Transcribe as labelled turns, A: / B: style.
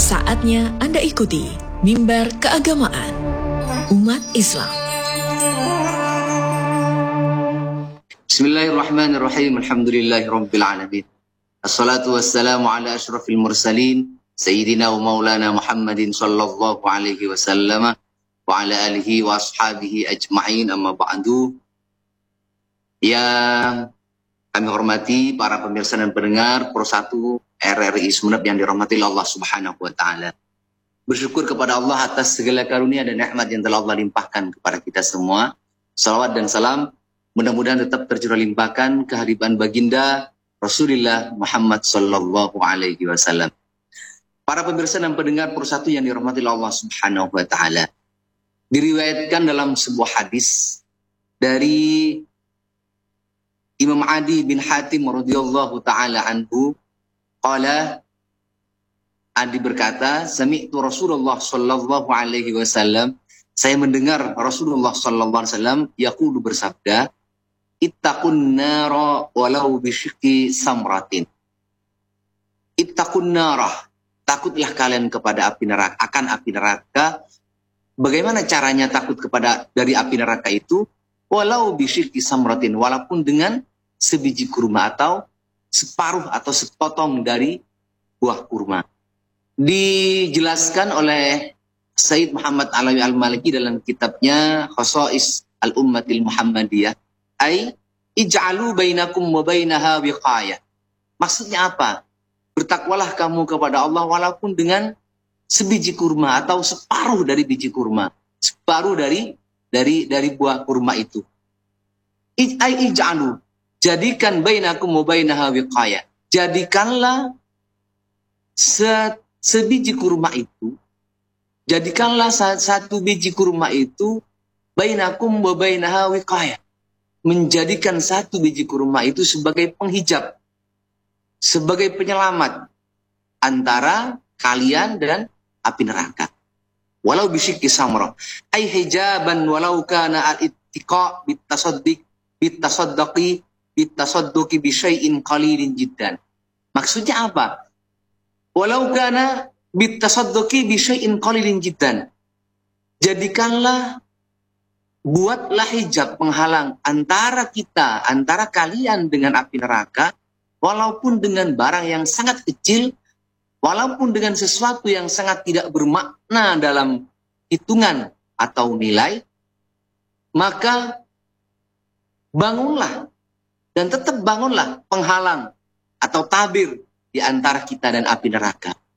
A: Saatnya Anda ikuti Mimbar Keagamaan Umat Islam.
B: Bismillahirrahmanirrahim. Alhamdulillahirabbil alamin. Assalatu wassalamu ala asyrafil mursalin sayyidina wa maulana Muhammadin sallallahu alaihi wasallam wa ala alihi wa ashabihi ajma'in, amma ba'du. Yang kami hormati para pemirsa dan pendengar Pro 1 RRI Sumeneb yang dirahmati Allah Subhanahu wa taala. Bersyukur kepada Allah atas segala karunia dan nikmat yang telah Allah limpahkan kepada kita semua. Salawat dan salam mudah-mudahan tetap tercurah limpahkan kehadiran baginda Rasulullah Muhammad sallallahu alaihi wasallam. Para pemirsa dan pendengar Pro 1 yang dirahmati Allah Subhanahu wa taala. Diriwayatkan dalam sebuah hadis dari Imam Adi bin Hatim radhiyallahu taala anhu, qala, Adi berkata, sami'tu Rasulullah sallallahu alaihi wasallam, saya mendengar Rasulullah sallallahu alaihi wasallam yaqulu bersabda, ittaqun nara walau bisyikki samratin. Ittaqun nara, takutlah kalian kepada api neraka, akan api neraka. Bagaimana caranya takut kepada dari api neraka itu? Walau bisyikki samratin, walaupun dengan sebiji kurma atau separuh atau sepotong dari buah kurma. Dijelaskan oleh Sayyid Muhammad Alawi Al-Maliki dalam kitabnya Khosais Al-Ummatil Muhammadiyah, ay ij'alu bainakum wa bainaha wiqayah. Maksudnya apa? Bertakwalah kamu kepada Allah walaupun dengan sebiji kurma atau separuh dari biji kurma, separuh dari buah kurma itu. Ay ij'alu, jadikan bainakum wa bainaha wiqayah. Jadikanlah sebiji kurma itu, jadikanlah satu biji kurma itu bainakum wa bainaha wiqayah. Menjadikan satu biji kurma itu sebagai penghijab, sebagai penyelamat antara kalian dan api neraka. Walau bisyikki samra, ay hijaban walau kana al-ittiqa bitasadduqi bi syai'in qalilin jiddan. Maksudnya apa? Walau kana bitasadduqi bi syai'in qalilin jiddan. Jadikanlah, buatlah hijab penghalang antara kita, antara kalian dengan api neraka, walaupun dengan barang yang sangat kecil, walaupun dengan sesuatu yang sangat tidak bermakna dalam hitungan atau nilai, maka bangunlah dan tetap bangunlah penghalang atau tabir di antara kita dan api neraka.